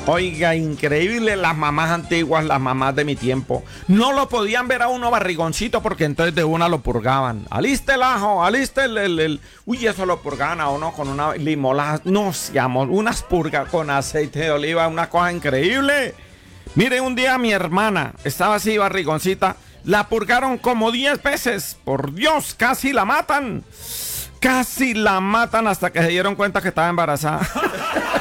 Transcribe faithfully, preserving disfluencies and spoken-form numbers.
Oiga, increíble, las mamás antiguas, las mamás de mi tiempo. No lo podían ver a uno barrigoncito porque entonces de una lo purgaban. Aliste el ajo, aliste el... el, el... Uy, eso lo purgaban a uno con una limolaja. No, seamos, unas purgas con aceite de oliva, una cosa increíble. Mire, un día mi hermana estaba así barrigoncita. La purgaron como diez veces. Por Dios, casi la matan. Casi la matan hasta que se dieron cuenta que estaba embarazada.